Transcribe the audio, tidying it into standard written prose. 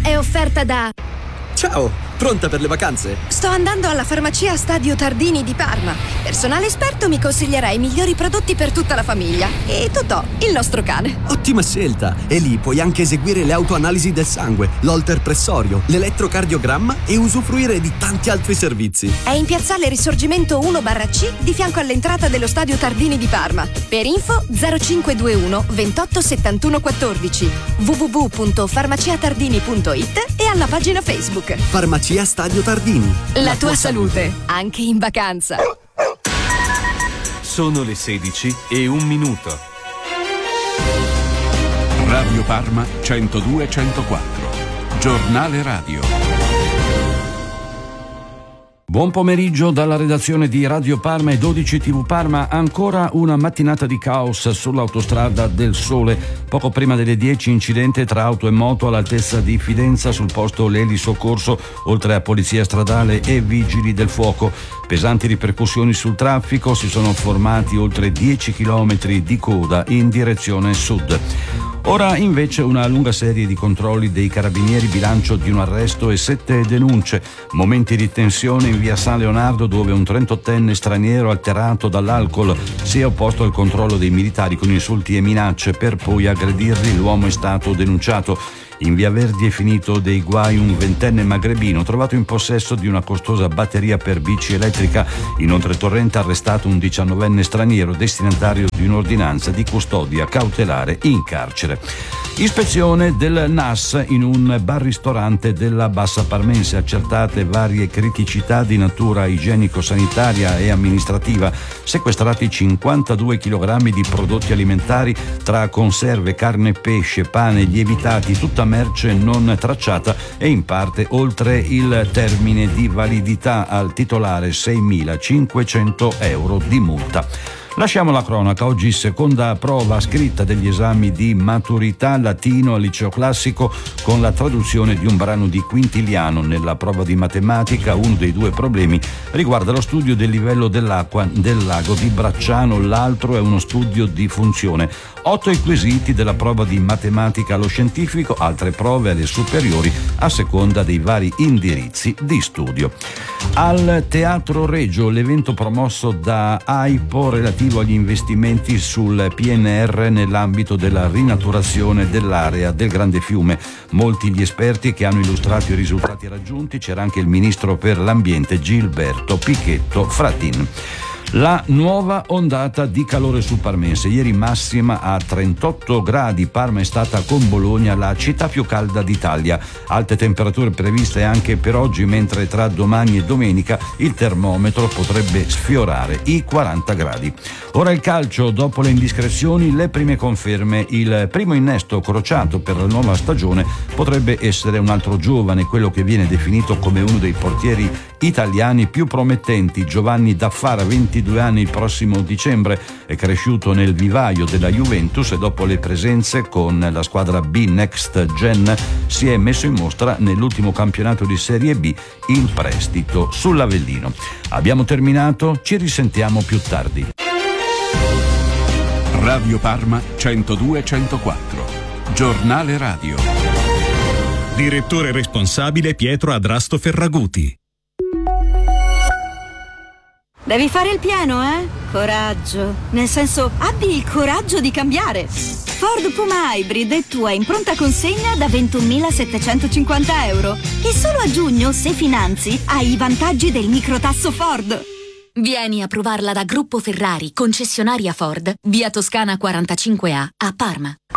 è offerta da... Ciao, pronta per le vacanze? Sto andando alla farmacia Stadio Tardini di Parma. Personale esperto mi consiglierà i migliori prodotti per tutta la famiglia. E Totò, il nostro cane. Ottima scelta! E lì puoi anche eseguire le autoanalisi del sangue, l'holter pressorio, l'elettrocardiogramma e usufruire di tanti altri servizi. È in piazzale Risorgimento 1/C di fianco all'entrata dello Stadio Tardini di Parma. Per info 0521 28 71 14 www.farmaciatardini.it e alla pagina Facebook. Farmacia Stadio Tardini. La tua salute, anche in vacanza. Sono le 16:01. Radio Parma 102-104. Giornale radio. Buon pomeriggio dalla redazione di Radio Parma e 12 TV Parma. Ancora una mattinata di caos sull'autostrada del Sole. Poco prima delle 10 incidente tra auto e moto all'altezza di Fidenza, sul posto l'Eli Soccorso, oltre a polizia stradale e vigili del fuoco. Pesanti ripercussioni sul traffico, si sono formati oltre 10 chilometri di coda in direzione sud. Ora invece una lunga serie di controlli dei carabinieri, bilancio di un arresto e 7 denunce. Momenti di tensione in via San Leonardo, dove un 38enne straniero alterato dall'alcol si è opposto al controllo dei militari con insulti e minacce. Per poi aggredirli l'uomo è stato denunciato. In via Verdi è finito dei guai un 20enne magrebino trovato in possesso di una costosa batteria per bici elettrica. Inoltre Torrente ha arrestato un 19enne straniero destinatario di un'ordinanza di custodia cautelare in carcere. Ispezione del NAS in un bar-ristorante della Bassa Parmense, accertate varie criticità di natura igienico-sanitaria e amministrativa, sequestrati 52 kg di prodotti alimentari tra conserve, carne, pesce, pane, lievitati, tutta merce non tracciata e in parte oltre il termine di validità. Al titolare 6.500 euro di multa. Lasciamo la cronaca. Oggi seconda prova scritta degli esami di maturità latino al liceo classico con la traduzione di un brano di Quintiliano. Nella prova di matematica uno dei due problemi riguarda lo studio del livello dell'acqua del lago di Bracciano, l'altro è uno studio di funzione. 8 i quesiti della prova di matematica allo scientifico, altre prove alle superiori a seconda dei vari indirizzi di studio. Al Teatro Regio l'evento promosso da AIPO relativo agli investimenti sul PNR nell'ambito della rinaturazione dell'area del Grande Fiume. Molti gli esperti che hanno illustrato i risultati raggiunti, c'era anche il ministro per l'ambiente Gilberto Pichetto Fratin. La nuova ondata di calore sul Parmense. Ieri massima a 38 gradi. Parma è stata con Bologna la città più calda d'Italia. Alte temperature previste anche per oggi, mentre tra domani e domenica il termometro potrebbe sfiorare i 40 gradi. Ora il calcio, dopo le indiscrezioni, le prime conferme. Il primo innesto crociato per la nuova stagione potrebbe essere un altro giovane, quello che viene definito come uno dei portieri italiani più promettenti. Giovanni Daffara, 22 anni, il prossimo dicembre, è cresciuto nel vivaio della Juventus e dopo le presenze con la squadra B Next Gen si è messo in mostra nell'ultimo campionato di Serie B in prestito sull'Avellino. Abbiamo terminato, ci risentiamo più tardi. Radio Parma 102-104. Giornale radio. Direttore responsabile Pietro Adrasto Ferraguti. Devi fare il pieno, eh? Coraggio. Nel senso, abbi il coraggio di cambiare. Ford Puma Hybrid è tua in pronta consegna da 21.750 euro. E solo a giugno, se finanzi, hai i vantaggi del microtasso Ford. Vieni a provarla da Gruppo Ferrari, concessionaria Ford, via Toscana 45A, a Parma.